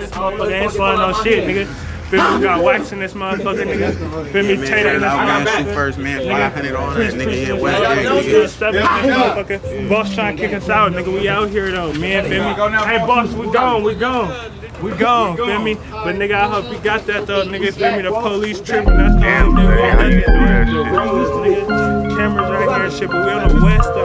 this motherfucker ain't slowing no shit, nigga. Feel me? We got wax in this motherfucker, nigga. Feel me? Tater in this motherfucker. First, man, 500 on that nigga. Yeah, motherfucker. Boss trying to kick us out, nigga. We out here though, man. Feel me? Hey, boss, we gone. Feel me? But nigga, I hope you got that though, nigga. Feel me? The police tripping. That's the only thing we got. Cameras right here and shit, but we on the west.